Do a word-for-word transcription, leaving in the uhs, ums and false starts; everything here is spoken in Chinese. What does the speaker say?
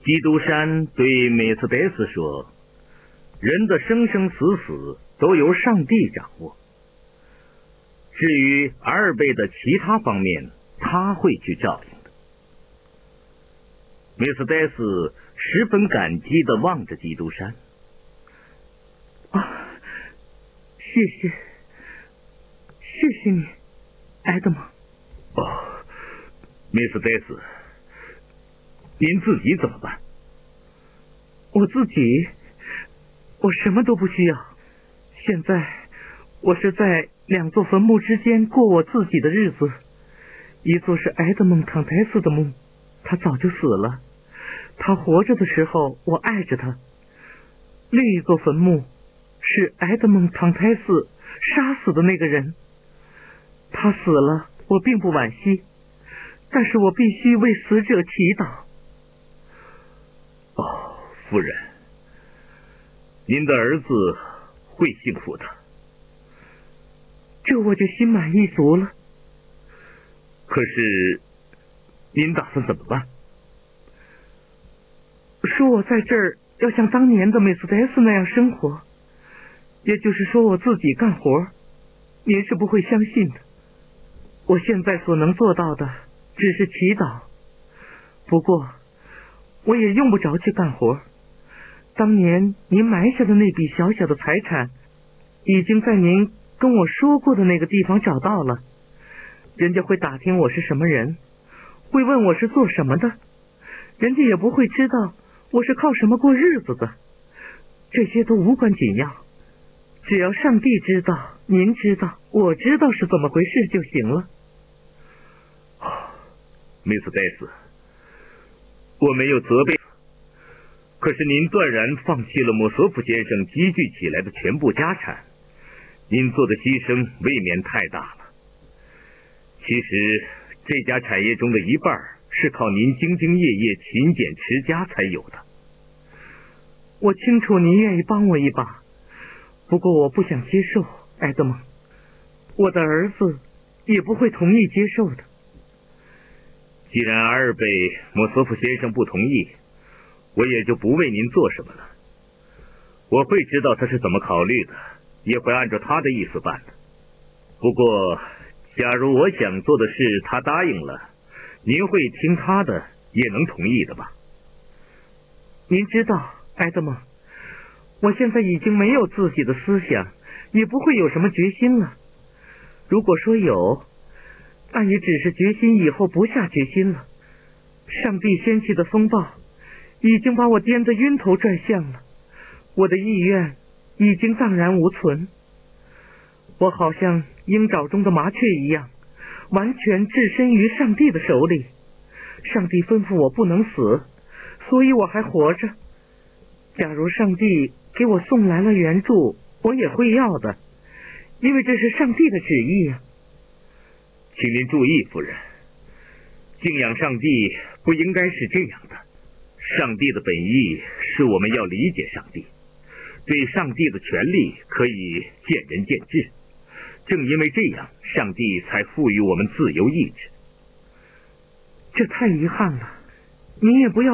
基督山对梅斯德斯说：“人的生生死死都由上帝掌握。至于阿尔贝的其他方面，他会去照应的。”梅斯德斯十分感激地望着基督山。 啊，谢谢，谢谢你，埃德蒙。 哦，梅斯德斯，您自己怎么办？ 我自己，我什么都不需要。现在，我是在两座坟墓之间过我自己的日子。一座是埃德蒙·唐泰斯的墓，他早就死了。他活着的时候，我爱着他。另一座坟墓是埃德蒙·唐泰斯杀死的那个人。他死了，我并不惋惜，但是我必须为死者祈祷。 哦，夫人，您的儿子会幸福的。 这我就心满意足了。 可是，您打算怎么办？ 说我在这儿要像当年的梅斯德斯那样生活，也就是说我自己干活，您是不会相信的。我现在所能做到的只是祈祷，不过我也用不着去干活。当年您埋下的那笔小小的财产，已经在您跟我说过的那个地方找到了。人家会打听我是什么人，会问我是做什么的，人家也不会知道我是靠什么过日子的，这些都无关紧要。只要上帝知道，您知道，我知道是怎么回事就行了。 梅斯德斯，我没有责备，可是您断然放弃了莫索夫先生积聚起来的全部家产，您做的牺牲未免太大了。其实这家产业中的一半是靠您兢兢业业勤俭持家才有的。 我清楚您愿意帮我一把，不过我不想接受，埃德蒙，我的儿子也不会同意接受的。 既然阿尔贝莫索夫先生不同意，我也就不为您做什么了。我会知道他是怎么考虑的，也会按照他的意思办的。不过假如我想做的事他答应了，您会听他的，也能同意的吧？ 您知道，埃德蒙，我现在已经没有自己的思想，也不会有什么决心了。如果说有，那也只是决心以后不下决心了。上帝掀起的风暴已经把我颠得晕头转向了，我的意愿已经荡然无存。我好像鹰爪中的麻雀一样，完全置身于上帝的手里。上帝吩咐我不能死，所以我还活着。假如上帝给我送来了援助，我也会要的，因为这是上帝的旨意啊。 请您注意，夫人，敬仰上帝不应该是这样的。上帝的本意是我们要理解上帝，对上帝的权利可以见仁见智。正因为这样，上帝才赋予我们自由意志。 这太遗憾了，您也不要